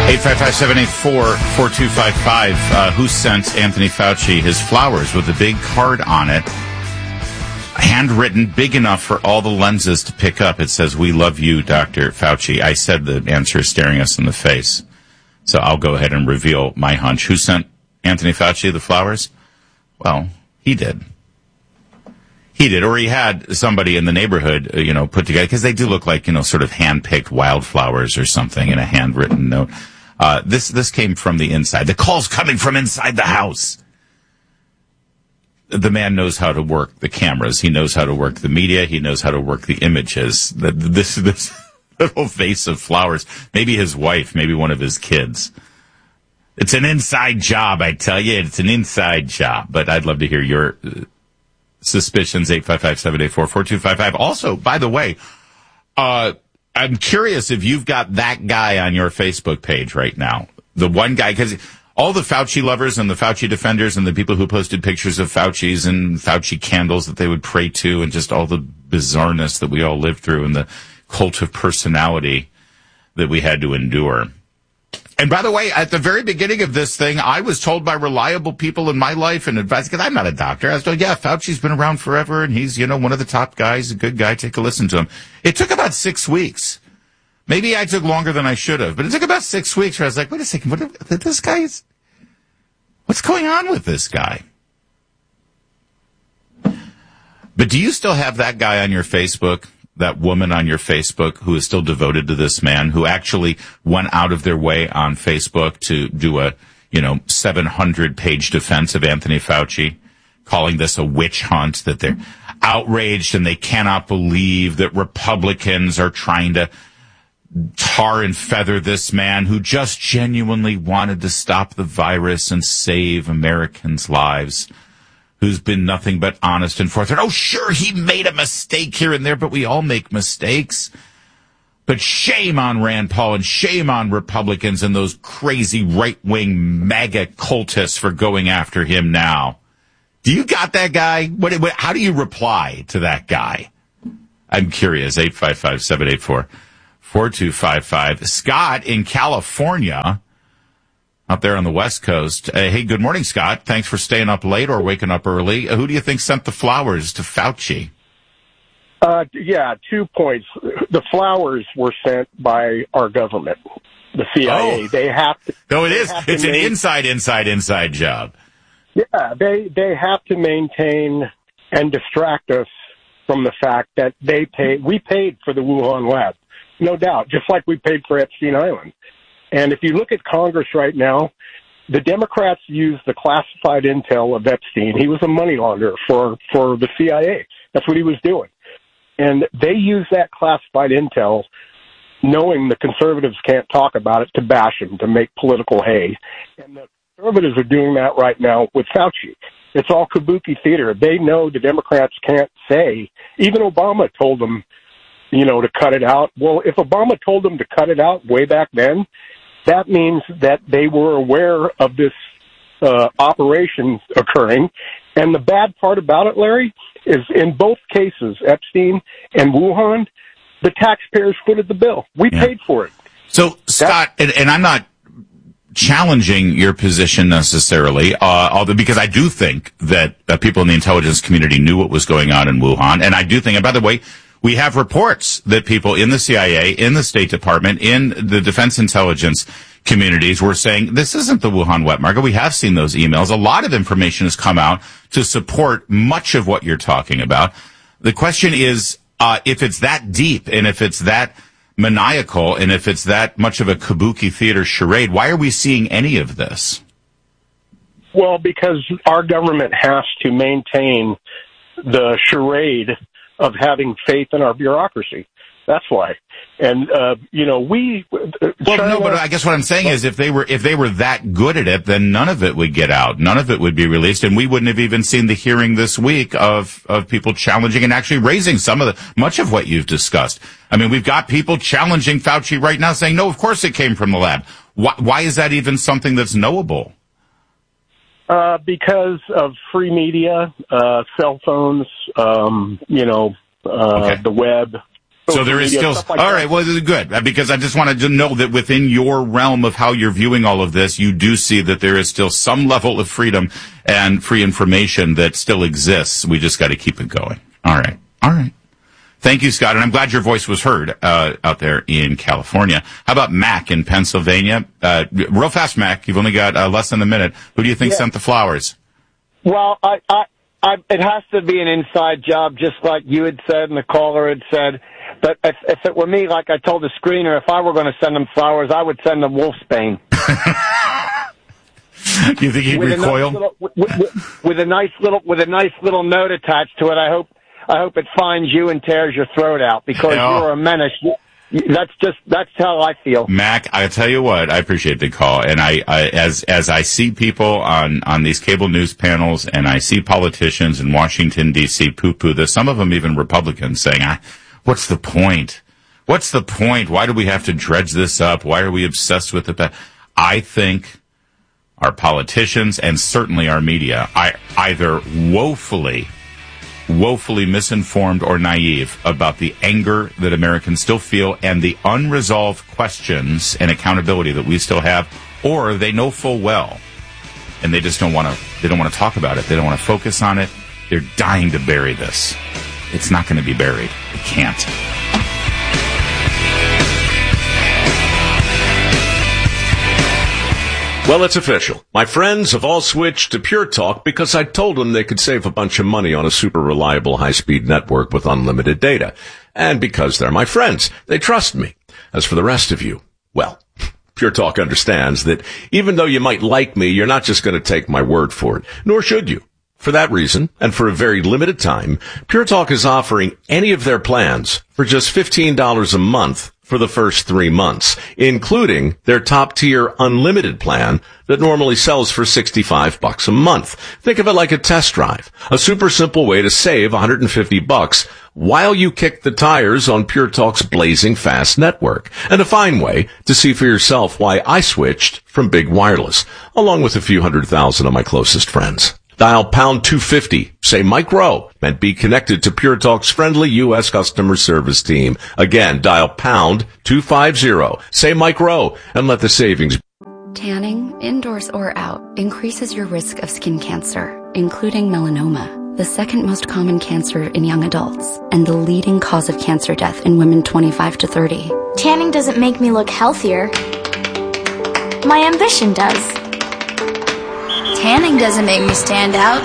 855-784-4255. Who sent Anthony Fauci his flowers with a big card on it, handwritten, big enough for all the lenses to pick up? It says, "We love you, Dr. Fauci." I said the answer is staring us in the face. So I'll go ahead and reveal my hunch. Who sent Anthony Fauci the flowers? Well, he did. He did, or he had somebody in the neighborhood, put together, because they do look like, sort of hand-picked wildflowers or something in a handwritten note. This came from the inside. The call's coming from inside the house. The man knows how to work the cameras. He knows how to work the media. He knows how to work the images. This little vase of flowers, maybe his wife, maybe one of his kids. It's an inside job, I tell you. It's an inside job. But I'd love to hear your suspicions. 855-784-4255. Also, by the way, I'm curious if you've got that guy on your Facebook page right now. The one guy, because all the Fauci lovers and the Fauci defenders and the people who posted pictures of Fauci's and Fauci candles that they would pray to and just all the bizarreness that we all lived through and the cult of personality that we had to endure. And by the way, at the very beginning of this thing, I was told by reliable people in my life and advice, because I'm not a doctor. I was told, yeah, Fauci's been around forever, and he's, one of the top guys, a good guy. Take a listen to him. It took about 6 weeks. Maybe I took longer than I should have, but it took about 6 weeks where I was like, wait a second, what's going on with this guy? But do you still have that guy on your Facebook? That woman on your Facebook who is still devoted to this man, who actually went out of their way on Facebook to do a, 700-page defense of Anthony Fauci, calling this a witch hunt, that they're outraged and they cannot believe that Republicans are trying to tar and feather this man who just genuinely wanted to stop the virus and save Americans' lives, who's been nothing but honest and forthright. Oh, sure, he made a mistake here and there, but we all make mistakes. But shame on Rand Paul and shame on Republicans and those crazy right-wing MAGA cultists for going after him now. Do you got that guy? How do you reply to that guy? I'm curious. 855-784-4255. Scott in California, out there on the West Coast. Hey, good morning, Scott. Thanks for staying up late or waking up early. Who do you think sent the flowers to Fauci? 2 points. The flowers were sent by our government, the CIA. They have to. No, it is. It's an inside job. Yeah, they have to maintain and distract us from the fact that we paid for the Wuhan lab. No doubt, just like we paid for Epstein Island. And if you look at Congress right now, the Democrats use the classified intel of Epstein. He was a money launderer for the CIA. That's what he was doing. And they use that classified intel, knowing the conservatives can't talk about it, to bash him, to make political hay. And the conservatives are doing that right now with Fauci. It's all kabuki theater. They know the Democrats can't say. Even Obama told them, to cut it out. Well, if Obama told them to cut it out way back then, that means that they were aware of this operation occurring. And the bad part about it, Larry, is in both cases, Epstein and Wuhan, the taxpayers footed the bill. We paid for it. So, Scott, and I'm not challenging your position necessarily, although because I do think that people in the intelligence community knew what was going on in Wuhan. And I do think, and by the way, we have reports that people in the CIA, in the State Department, in the defense intelligence communities were saying, this isn't the Wuhan wet market. We have seen those emails. A lot of information has come out to support much of what you're talking about. The question is, if it's that deep and if it's that maniacal and if it's that much of a kabuki theater charade, why are we seeing any of this? Well, because our government has to maintain the charade of having faith in our bureaucracy. That's why. And, but I guess what I'm saying is if they were that good at it, then none of it would get out. None of it would be released. And we wouldn't have even seen the hearing this week of people challenging and actually raising much of what you've discussed. I mean, we've got people challenging Fauci right now saying, no, of course it came from the lab. Why is that even something that's knowable? Because of free media, cell phones, the web. So there is still, like all right, well, good, because I just wanted to know that within your realm of how you're viewing all of this, you do see that there is still some level of freedom and free information that still exists. We just got to keep it going. All right. Thank you, Scott, and I'm glad your voice was heard out there in California. How about Mac in Pennsylvania? Real fast, Mac, you've only got less than a minute. Who do you think sent the flowers? Well, it has to be an inside job, just like you had said and the caller had said. But if it were me, like I told the screener, if I were going to send them flowers, I would send them Wolfsbane. You think he'd recoil? With a nice little note attached to it. I hope it finds you and tears your throat out because you're a menace. That's how I feel. Mac, I tell you what, I appreciate the call. And as I see people on these cable news panels and I see politicians in Washington, D.C. poo-poo this, some of them even Republicans saying, what's the point? What's the point? Why do we have to dredge this up? Why are we obsessed with it? I think our politicians and certainly our media are either woefully misinformed or naive about the anger that Americans still feel and the unresolved questions and accountability that we still have, or they know full well and they just don't want to talk about it. They don't want to focus on it. They're dying to bury this. It's not going to be buried. It can't. Well, it's official. My friends have all switched to Pure Talk because I told them they could save a bunch of money on a super reliable high-speed network with unlimited data. And because they're my friends, they trust me. As for the rest of you, well, Pure Talk understands that even though you might like me, you're not just going to take my word for it, nor should you. For that reason, and for a very limited time, Pure Talk is offering any of their plans for just $15 a month for the first 3 months, including their top-tier unlimited plan that normally sells for $65 a month. Think of it like a test drive, a super simple way to save $150 while you kick the tires on Pure Talk's blazing fast network, and a fine way to see for yourself why I switched from big wireless, along with a few 100,000 of my closest friends. Dial pound 250, say Mike Rowe, and be connected to Pure Talk's friendly U.S. customer service team. Again, dial pound 250, say Mike Rowe, and let the savings. Tanning, indoors or out, increases your risk of skin cancer, including melanoma, the second most common cancer in young adults, and the leading cause of cancer death in women 25 to 30. Tanning doesn't make me look healthier. My ambition does. Tanning doesn't make me stand out.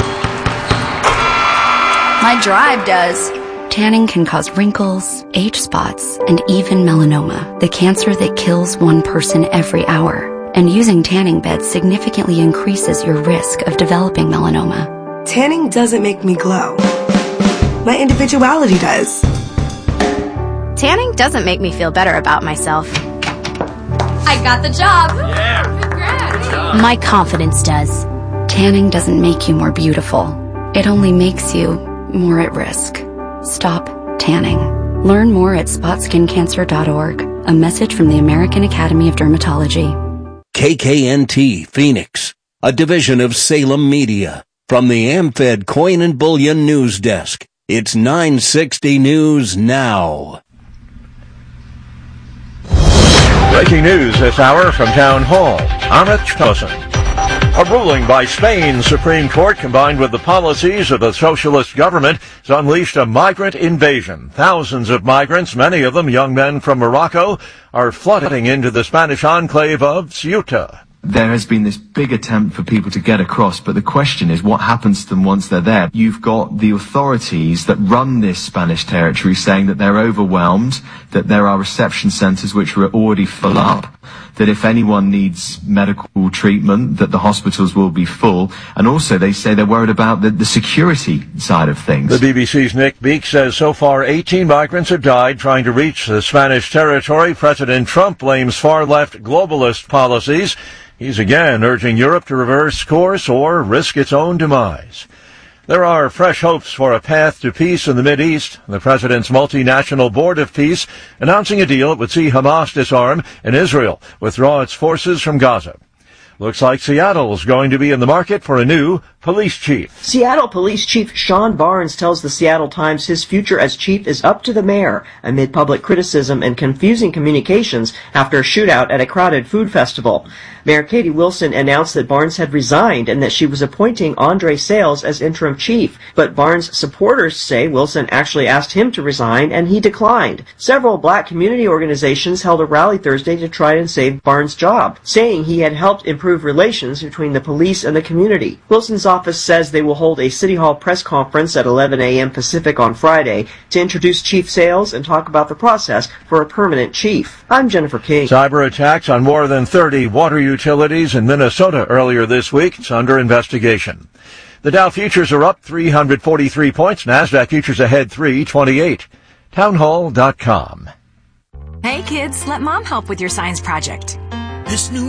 My drive does. Tanning can cause wrinkles, age spots, and even melanoma, the cancer that kills one person every hour. And using tanning beds significantly increases your risk of developing melanoma. Tanning doesn't make me glow. My individuality does. Tanning doesn't make me feel better about myself. I got the job. Yeah. Congrats. My confidence does. Tanning doesn't make you more beautiful. It only makes you more at risk. Stop tanning. Learn more at spotskincancer.org. A message from the American Academy of Dermatology. KKNT Phoenix, a division of Salem Media. From the AmFed Coin and Bullion News Desk, it's 960 News Now. Breaking news this hour from Town Hall. Amit Chosin. A ruling by Spain's Supreme Court, combined with the policies of the socialist government, has unleashed a migrant invasion. Thousands of migrants, many of them young men from Morocco, are flooding into the Spanish enclave of Ceuta. There has been this big attempt for people to get across, but the question is what happens to them once they're there. You've got the authorities that run this Spanish territory saying that they're overwhelmed, that there are reception centres which are already full up, that if anyone needs medical treatment, that the hospitals will be full, and also they say they're worried about the security side of things. The BBC's Nick Beak says so far 18 migrants have died trying to reach the Spanish territory. President Trump blames far-left globalist policies. He's again urging Europe to reverse course or risk its own demise. There are fresh hopes for a path to peace in the Mideast. The president's multinational board of peace announcing a deal that would see Hamas disarm and Israel withdraw its forces from Gaza. Looks like Seattle's going to be in the market for a new police chief. Seattle Police Chief Sean Barnes tells the Seattle Times his future as chief is up to the mayor amid public criticism and confusing communications after a shootout at a crowded food festival. Mayor Katie Wilson announced that Barnes had resigned and that she was appointing Andre Sales as interim chief, but Barnes' supporters say Wilson actually asked him to resign and he declined. Several black community organizations held a rally Thursday to try and save Barnes' job, saying he had helped improve relations between the police and the community. Wilson's office says they will hold a City Hall press conference at 11 a.m. Pacific on Friday to introduce Chief Sales and talk about the process for a permanent chief. I'm Jennifer King. Cyber attacks on more than 30 water utilities in Minnesota earlier this week. It's under investigation. The Dow futures are up 343 points. NASDAQ futures ahead 328. Townhall.com. Hey kids, let mom help with your science project. This new